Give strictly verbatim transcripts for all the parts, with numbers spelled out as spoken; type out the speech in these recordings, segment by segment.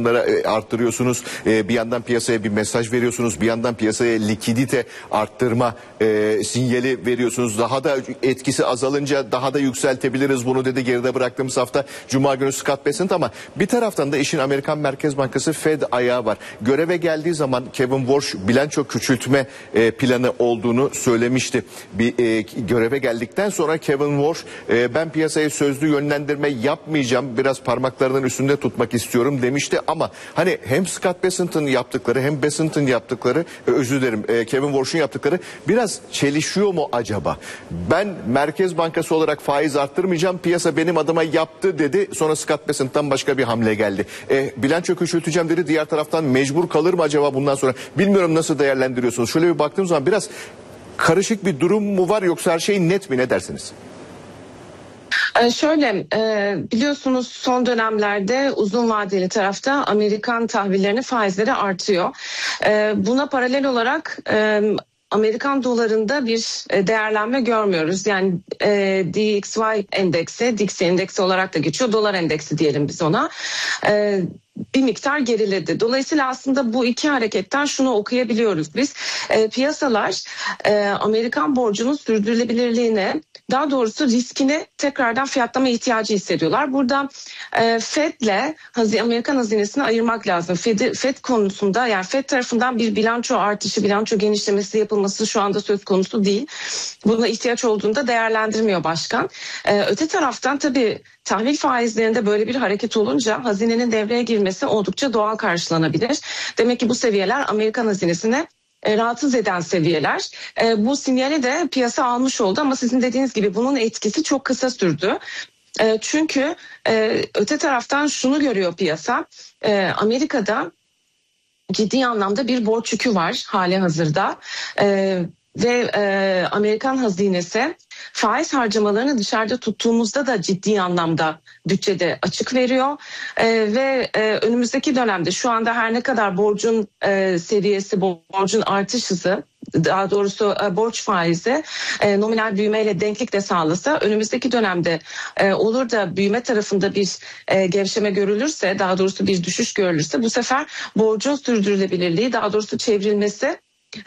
rakamları e, arttırıyorsunuz. E, bir yandan piyasaya bir mesaj veriyorsunuz. Bir yandan piyasaya likidite arttırma e, sinyali veriyorsunuz. Daha da etkisi azalınca daha da yükseltebiliriz bunu dedi geride bıraktığımız hafta Cuma günü Scott Bessent. Ama bir taraftan da işin Amerikan Merkez Bankası Fed ayağı var. Göreve geldiği zaman Kevin Warsh bilanço küçültme e, planı olduğunu söylemişti. Bir e, göreve geldikten sonra Kevin Warsh e, ben piyasaya sözlü yönlendirme yapmayacağım, biraz parmaklarının üstünde tutmak istiyorum demişti. Ama hani hem Scott Bessent'ın yaptıkları hem Bessent'ın yaptıkları e, özür dilerim e, Kevin Warsh'un yaptıkları biraz çelişiyor mu acaba? Ben Merkez Bankası olarak faiz arttırmayacağım, piyasa benim adıma yaptı dedi. Sonra Scott Bessent'tan başka bir hamle geldi. E, bilanço küçülteceğim dedi. Diğer taraftan mecbur kalır mı acaba bundan sonra? Bilmiyorum, nasıl değerlendiriyorsunuz? Şöyle bir baktığım zaman biraz karışık bir durum mu var yoksa her şey net mi, ne dersiniz? Ee, şöyle e, biliyorsunuz son dönemlerde uzun vadeli tarafta Amerikan tahvillerinin faizleri artıyor. E, buna paralel olarak e, Amerikan dolarında bir değerlenme görmüyoruz. Yani e, D X Y endeksi, D X Y endeksi olarak da geçiyor. Dolar endeksi diyelim biz ona. E, bir miktar geriledi. Dolayısıyla aslında bu iki hareketten şunu okuyabiliyoruz biz. E, piyasalar e, Amerikan borcunun sürdürülebilirliğine, daha doğrusu riskini tekrardan fiyatlama ihtiyacı hissediyorlar. Burada e, Fed'le Amerikan hazinesini ayırmak lazım. Fed, Fed konusunda, yani Fed tarafından bir bilanço artışı, bilanço genişlemesi yapılması şu anda söz konusu değil. Buna ihtiyaç olduğunda değerlendirmiyor başkan. E, öte taraftan tabii tahvil faizlerinde böyle bir hareket olunca hazinenin devreye girmesi oldukça doğal karşılanabilir. Demek ki bu seviyeler Amerikan hazinesine e, rahatsız eden seviyeler. E, bu sinyali de piyasa almış oldu ama sizin dediğiniz gibi bunun etkisi çok kısa sürdü. E, çünkü e, öte taraftan şunu görüyor piyasa. E, Amerika'da ciddi anlamda bir borç yükü var hali hazırda. E, ve e, Amerikan hazinesi faiz harcamalarını dışarıda tuttuğumuzda da ciddi anlamda bütçede açık veriyor. E, ve e, önümüzdeki dönemde şu anda her ne kadar borcun e, seviyesi, borcun artış hızı, daha doğrusu e, borç faizi e, nominal büyümeyle denklik de sağlasa, önümüzdeki dönemde e, olur da büyüme tarafında bir e, gevşeme görülürse, daha doğrusu bir düşüş görülürse, bu sefer borcun sürdürülebilirliği, daha doğrusu çevrilmesi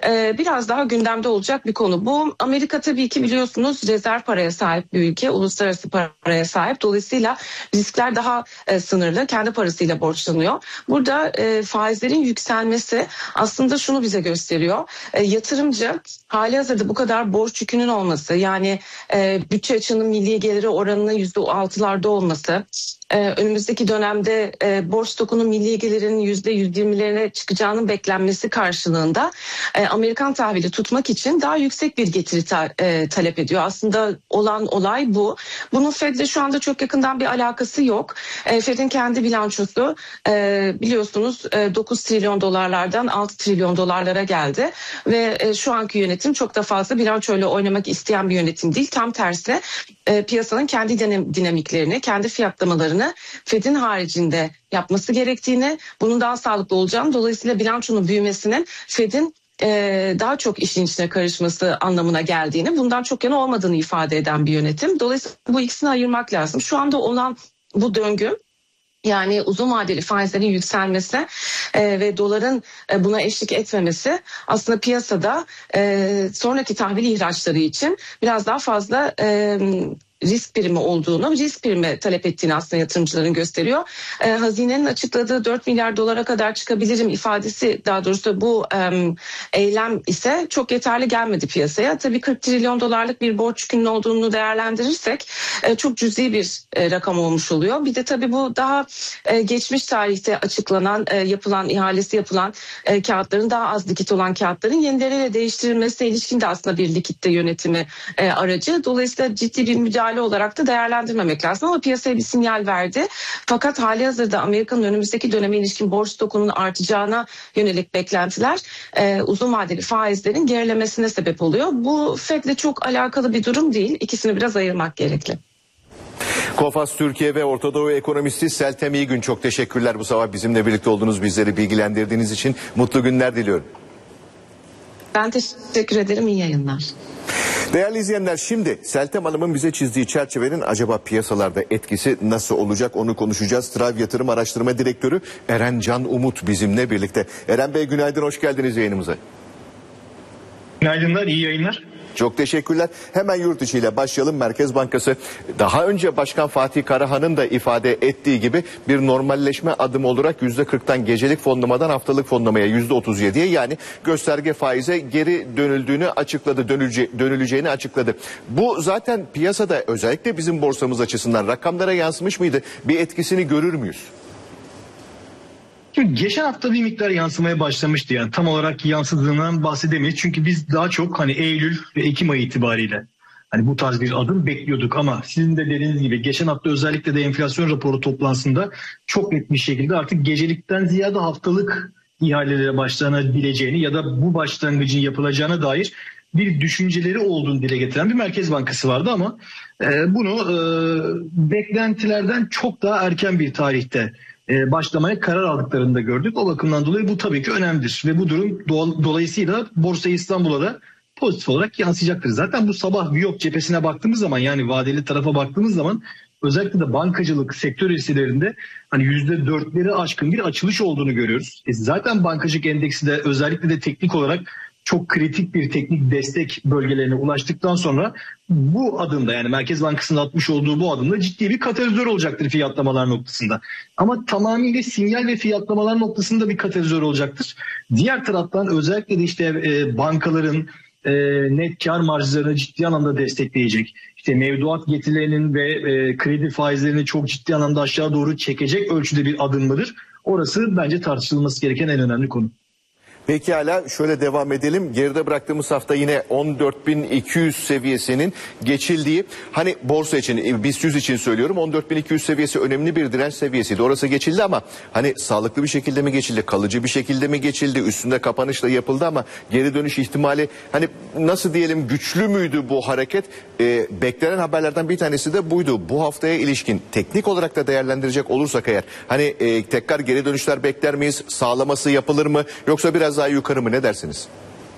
biraz daha gündemde olacak bir konu. Bu, Amerika tabii ki biliyorsunuz rezerv paraya sahip bir ülke, uluslararası paraya sahip. Dolayısıyla riskler daha e, sınırlı, kendi parasıyla borçlanıyor. Burada e, faizlerin yükselmesi aslında şunu bize gösteriyor. E, yatırımcı hali hazırda bu kadar borç yükünün olması, yani e, bütçe açığının milli geliri oranının yüzde altılarda olması, Ee, önümüzdeki dönemde e, borç stokunun milli gelirinin yüzde yüz yirmilerine çıkacağının beklenmesi karşılığında e, Amerikan tahvili tutmak için daha yüksek bir getiri ta, e, talep ediyor. Aslında olan olay bu. Bunun Fed'le şu anda çok yakından bir alakası yok. E, Fed'in kendi bilançosu e, biliyorsunuz e, dokuz trilyon dolarlardan altı trilyon dolarlara geldi ve e, şu anki yönetim çok da fazla bilançoyla oynamak isteyen bir yönetim değil. Tam tersi e, piyasanın kendi dinamiklerini, kendi fiyatlamalarını Fed'in haricinde yapması gerektiğini, bunun daha sağlıklı olacağını, dolayısıyla bilançonun büyümesinin Fed'in e, daha çok işin içine karışması anlamına geldiğini, bundan çok yana olmadığını ifade eden bir yönetim. Dolayısıyla bu ikisini ayırmak lazım. Şu anda olan bu döngü, yani uzun vadeli faizlerin yükselmesi e, ve doların e, buna eşlik etmemesi aslında piyasada e, sonraki tahvil ihraçları için biraz daha fazla e, risk primi olduğunu, risk primi talep ettiğini aslında yatırımcıların gösteriyor. E, hazinenin açıkladığı dört milyar dolara kadar çıkabilirim ifadesi, daha doğrusu bu e, eylem ise çok yeterli gelmedi piyasaya. Tabii kırk trilyon dolarlık bir borç yükünün olduğunu değerlendirirsek e, çok cüzi bir e, rakam olmuş oluyor. Bir de tabii bu daha e, geçmiş tarihte açıklanan, e, yapılan, ihalesi yapılan e, kağıtların, daha az likit olan kağıtların yenileriyle değiştirilmesine ilişkin de aslında bir likitte yönetimi e, aracı. Dolayısıyla ciddi bir müdahale olarak da değerlendirmemek lazım ama piyasaya bir sinyal verdi. Fakat hali hazırda Amerika'nın önümüzdeki döneme ilişkin borç stokunun artacağına yönelik beklentiler e, uzun vadeli faizlerin gerilemesine sebep oluyor. Bu Fed'le çok alakalı bir durum değil. İkisini biraz ayırmak gerekli. Kofas Türkiye ve Orta Doğu ekonomisti Seltem İyigün, çok teşekkürler bu sabah bizimle birlikte olduğunuz, bizleri bilgilendirdiğiniz için. Mutlu günler diliyorum. Ben teşekkür ederim. İyi yayınlar. Değerli izleyenler, şimdi Seltem Hanım'ın bize çizdiği çerçevenin acaba piyasalarda etkisi nasıl olacak onu konuşacağız. Trav Yatırım Araştırma Direktörü Eren Can Umut bizimle birlikte. Eren Bey, günaydın, hoş geldiniz yayınımıza. Günaydınlar, iyi yayınlar. Çok teşekkürler. Hemen yurt içiyle başlayalım. Merkez Bankası daha önce Başkan Fatih Karahan'ın da ifade ettiği gibi bir normalleşme adımı olarak yüzde kırktan gecelik fonlamadan haftalık fonlamaya yüzde otuz yediye, yani gösterge faize geri dönüldüğünü açıkladı, dönülce, dönüleceğini açıkladı. Bu zaten piyasada, özellikle bizim borsamız açısından rakamlara yansımış mıydı? Bir etkisini görür müyüz? Şimdi geçen hafta bir miktar yansımaya başlamıştı, yani tam olarak yansıdığından bahsedemeyiz. Çünkü biz daha çok hani Eylül ve Ekim ayı itibariyle hani bu tarz bir adım bekliyorduk, ama sizin de dediğiniz gibi geçen hafta özellikle de enflasyon raporu toplantısında çok net bir şekilde artık gecelikten ziyade haftalık ihalelere başlanabileceğini ya da bu başlangıcın yapılacağına dair bir düşünceleri olduğunu dile getiren bir Merkez Bankası vardı, ama e, bunu e, beklentilerden çok daha erken bir tarihte e, başlamaya karar aldıklarını da gördük. O bakımdan dolayı bu tabii ki önemlidir ve bu durum do- dolayısıyla Borsa İstanbul'a da pozitif olarak yansıyacaktır. Zaten bu sabah Viyop cephesine baktığımız zaman, yani vadeli tarafa baktığımız zaman özellikle de bankacılık sektör hisselerinde hani yüzde dörtleri aşkın bir açılış olduğunu görüyoruz. E zaten bankacılık endeksi de özellikle de teknik olarak çok kritik bir teknik destek bölgelerine ulaştıktan sonra bu adımda, yani Merkez Bankası'nın atmış olduğu bu adımda ciddi bir katalizör olacaktır fiyatlamalar noktasında. Ama tamamıyla sinyal ve fiyatlamalar noktasında bir katalizör olacaktır. Diğer taraftan özellikle de işte e, bankaların e, net kar marjlarını ciddi anlamda destekleyecek, İşte mevduat getirilerinin ve e, kredi faizlerini çok ciddi anlamda aşağı doğru çekecek ölçüde bir adım mıdır? Orası bence tartışılması gereken en önemli konu. Pekala, şöyle devam edelim. Geride bıraktığımız hafta yine on dört bin iki yüz seviyesinin geçildiği, hani borsa için, BIST yüz için söylüyorum, on dört bin iki yüz seviyesi önemli bir direnç seviyesiydi. Orası geçildi ama hani sağlıklı bir şekilde mi geçildi, kalıcı bir şekilde mi geçildi, üstünde kapanışla yapıldı ama geri dönüş ihtimali, hani nasıl diyelim, güçlü müydü bu hareket? Ee, beklenen haberlerden bir tanesi de buydu. Bu haftaya ilişkin teknik olarak da değerlendirecek olursak eğer, hani e, tekrar geri dönüşler bekler miyiz? Sağlaması yapılır mı? Yoksa biraz daha yukarı mı, ne dersiniz?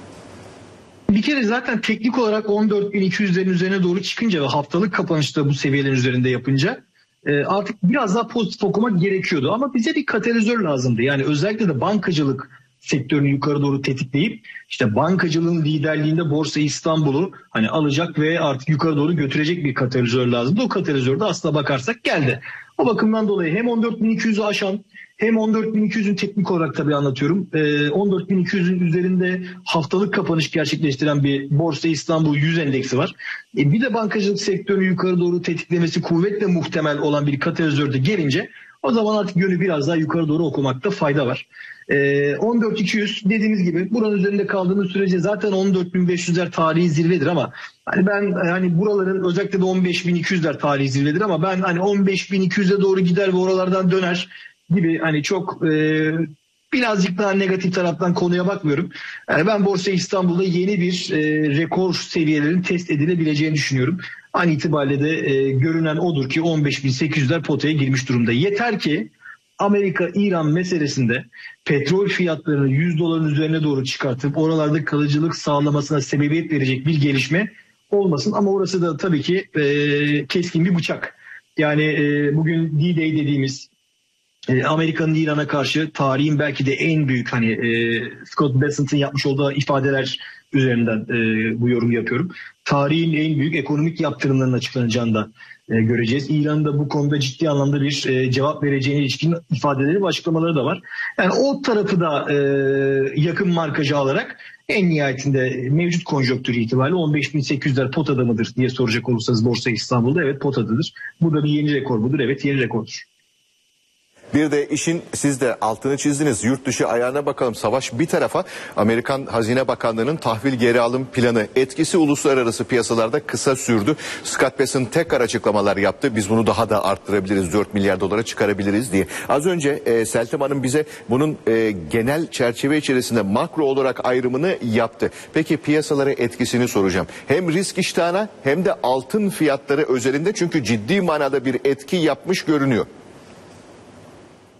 Bir kere zaten teknik olarak on dört bin iki yüzlerin üzerine doğru çıkınca ve haftalık kapanışta bu seviyelerin üzerinde yapınca artık biraz daha pozitif okumak gerekiyordu. Ama bize bir katalizör lazımdı. Yani özellikle de bankacılık sektörünü yukarı doğru tetikleyip işte bankacılığın liderliğinde Borsa İstanbul'u hani alacak ve artık yukarı doğru götürecek bir katalizör lazımdı. O katalizör de aslına bakarsak geldi. O bakımdan dolayı hem on dört bin iki yüzü aşan hem on dört bin iki yüzün teknik olarak tabii anlatıyorum, on dört bin iki yüzün üzerinde haftalık kapanış gerçekleştiren bir Borsa İstanbul yüz endeksi var. Bir de bankacılık sektörünü yukarı doğru tetiklemesi kuvvetle muhtemel olan bir katalizör de gelince o zaman artık yönü biraz daha yukarı doğru okumakta fayda var. on dört bin iki yüz dediğimiz gibi buranın üzerinde kaldığımız sürece zaten on dört bin beş yüzler tarihi zirvedir, ama hani ben hani buraların özellikle de on beş bin iki yüzler tarihi zirvedir, ama ben hani on beş bin iki yüze doğru gider ve oralardan döner gibi hani çok e, birazcık daha negatif taraftan konuya bakmıyorum. Yani ben Borsa İstanbul'da yeni bir e, rekor seviyelerin test edilebileceğini düşünüyorum. An itibariyle de e, görünen odur ki on beş bin sekiz yüzler potaya girmiş durumda. Yeter ki Amerika-İran meselesinde petrol fiyatlarını yüz doların üzerine doğru çıkartıp oralarda kalıcılık sağlamasına sebebiyet verecek bir gelişme olmasın. Ama orası da tabii ki e, keskin bir bıçak. Yani e, bugün D-Day dediğimiz Amerika'nın İran'a karşı tarihin belki de en büyük, hani e, Scott Bessent'ın yapmış olduğu ifadeler üzerinden e, bu yorumu yapıyorum. Tarihin en büyük ekonomik yaptırımlarının açıklanacağını da e, göreceğiz. İran'ın da bu konuda ciddi anlamda bir e, cevap vereceğine ilişkin ifadeleri ve açıklamaları da var. Yani o tarafı da e, yakın markajı alarak en nihayetinde mevcut konjonktür itibariyle on beş bin sekiz yüzler potada mıdır diye soracak olursanız Borsa İstanbul'da evet potadadır. Bu da bir yeni rekor mudur? Evet, yeni rekordur. Bir de işin, siz de altını çizdiniz, yurt dışı ayağına bakalım. Savaş bir tarafa, Amerikan Hazine Bakanlığı'nın tahvil geri alım planı etkisi uluslararası piyasalarda kısa sürdü. Scott Bessent tekrar açıklamalar yaptı. Biz bunu daha da arttırabiliriz, dört milyar dolara çıkarabiliriz diye. Az önce e, Seltem Hanım bize bunun e, genel çerçeve içerisinde makro olarak ayrımını yaptı. Peki piyasalara etkisini soracağım. Hem risk iştahına hem de altın fiyatları özelinde, çünkü ciddi manada bir etki yapmış görünüyor.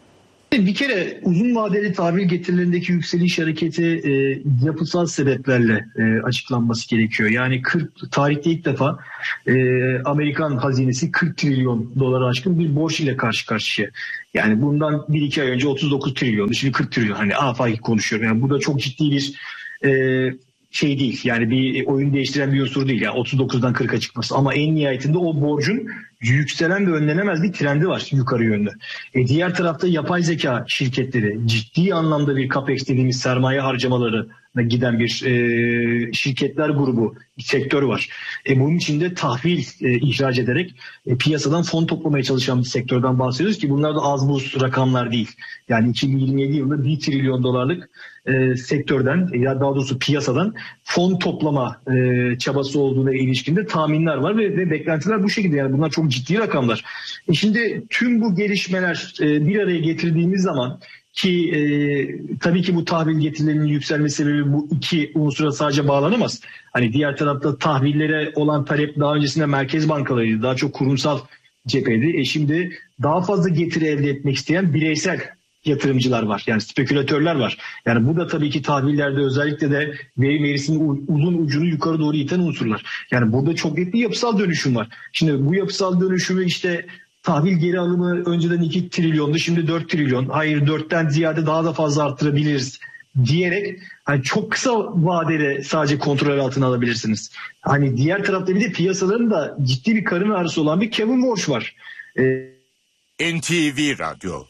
Bir kere uzun vadeli tahvil getirilerindeki yükseliş hareketi e, yapısal sebeplerle e, açıklanması gerekiyor. Yani kırk tarihte ilk defa e, Amerikan hazinesi kırk trilyon dolara aşkın bir borç ile karşı karşıya. Yani bundan bir iki ay önce otuz dokuz trilyon, şimdi kırk trilyon. Hani afaki konuşuyorum. Yani bu da çok ciddi bir e, şey değil. Yani bir oyun değiştiren bir unsur değil. Yani otuz dokuzdan kırka çıkması. Ama en nihayetinde o borcun yükselen ve önlenemez bir trendi var yukarı yönlü. E diğer tarafta yapay zeka şirketleri ciddi anlamda bir capex dediğimiz sermaye harcamalarına giden bir e, şirketler grubu, bir sektör var. E bunun içinde tahvil e, ihraç ederek e, piyasadan fon toplamaya çalışan bir sektörden bahsediyoruz ki bunlar da az buz rakamlar değil. Yani iki bin yirmi yedi yılında bir trilyon dolarlık e, sektörden ya daha doğrusu piyasadan fon toplama e, çabası olduğuna ilişkinde tahminler var ve, ve beklentiler bu şekilde. Yani bunlar çok ciddi rakamlar. E şimdi tüm bu gelişmeler e, bir araya getirdiğimiz zaman ki e, tabii ki bu tahvil getirilerinin yükselme sebebi bu iki unsura sadece bağlanamaz. Hani diğer tarafta tahvillere olan talep daha öncesinde merkez bankalarıydı. Daha çok kurumsal cepheydi. E şimdi daha fazla getiri elde etmek isteyen bireysel yatırımcılar var. Yani spekülatörler var. Yani bu da tabii ki tahvillerde özellikle de verim eğrisinin uzun ucunu yukarı doğru iten unsurlar. Yani burada çok net bir yapısal dönüşüm var. Şimdi bu yapısal dönüşümü işte tahvil geri alımı önceden iki trilyondu, şimdi dört trilyon. Hayır, dörtten ziyade daha da fazla arttırabiliriz diyerek hani çok kısa vadede sadece kontrol altına alabilirsiniz. Hani diğer tarafta bir de piyasaların da ciddi bir karın ağrısı olan bir Kevin Walsh var. Ee, N T V Radyo.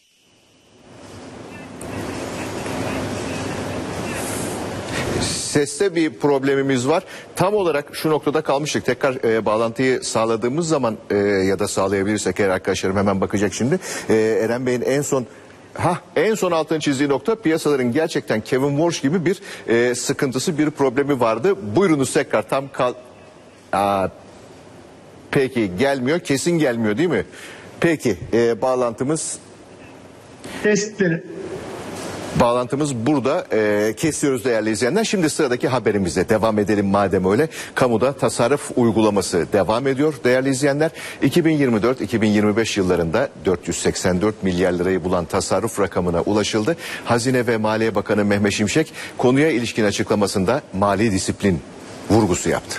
Seste bir problemimiz var. Tam olarak şu noktada kalmıştık. Tekrar e, bağlantıyı sağladığımız zaman e, ya da sağlayabilirsek eğer arkadaşlarım hemen bakacak şimdi. E, Eren Bey'in en son ha en son altını çizdiği nokta piyasaların gerçekten Kevin Walsh gibi bir e, sıkıntısı, bir problemi vardı. Buyurunuz tekrar tam kal... Aa, peki gelmiyor. Kesin gelmiyor değil mi? Peki e, bağlantımız... Testleri. Bağlantımız burada. E, kesiyoruz değerli izleyenler. Şimdi sıradaki haberimize devam edelim madem öyle. Kamuda tasarruf uygulaması devam ediyor değerli izleyenler. iki bin yirmi dört iki bin yirmi beş yıllarında dört yüz seksen dört milyar lirayı bulan tasarruf rakamına ulaşıldı. Hazine ve Maliye Bakanı Mehmet Şimşek konuya ilişkin açıklamasında mali disiplin vurgusu yaptı.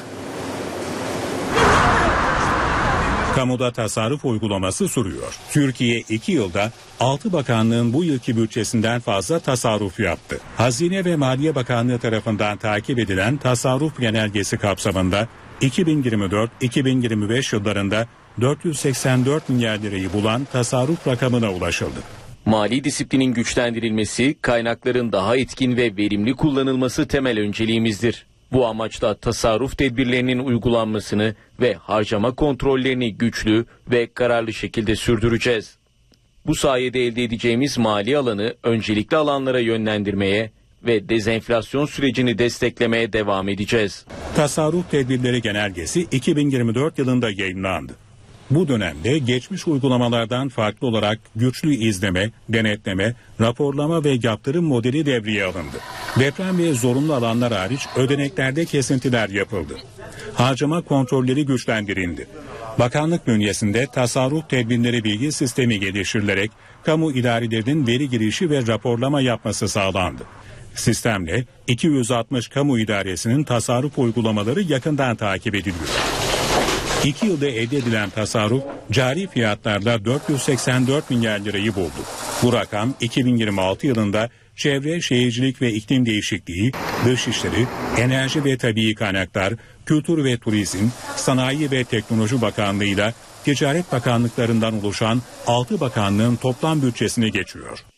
Kamuda tasarruf uygulaması sürüyor. Türkiye iki yılda altı bakanlığın bu yılki bütçesinden fazla tasarruf yaptı. Hazine ve Maliye Bakanlığı tarafından takip edilen tasarruf genelgesi kapsamında iki bin yirmi dört iki bin yirmi beş yıllarında dört yüz seksen dört milyar lirayı bulan tasarruf rakamına ulaşıldı. Mali disiplinin güçlendirilmesi, kaynakların daha etkin ve verimli kullanılması temel önceliğimizdir. Bu amaçla tasarruf tedbirlerinin uygulanmasını ve harcama kontrollerini güçlü ve kararlı şekilde sürdüreceğiz. Bu sayede elde edeceğimiz mali alanı öncelikli alanlara yönlendirmeye ve dezenflasyon sürecini desteklemeye devam edeceğiz. Tasarruf tedbirleri genelgesi iki bin yirmi dört yılında yayınlandı. Bu dönemde geçmiş uygulamalardan farklı olarak güçlü izleme, denetleme, raporlama ve yaptırım modeli devreye alındı. Deprem ve zorunlu alanlar hariç ödeneklerde kesintiler yapıldı. Harcama kontrolleri güçlendirildi. Bakanlık bünyesinde tasarruf tedbirleri bilgi sistemi geliştirilerek kamu idarelerinin veri girişi ve raporlama yapması sağlandı. Sistemle iki yüz altmış kamu idaresinin tasarruf uygulamaları yakından takip ediliyor. İki yılda elde edilen tasarruf cari fiyatlarla dört yüz seksen dört milyar lirayı buldu. Bu rakam iki bin yirmi altı yılında Çevre, Şehircilik ve İklim Değişikliği, Dışişleri, Enerji ve Tabii Kaynaklar, Kültür ve Turizm, Sanayi ve Teknoloji Bakanlığı'yla Ticaret Bakanlıklarından oluşan altı bakanlığın toplam bütçesine geçiyor.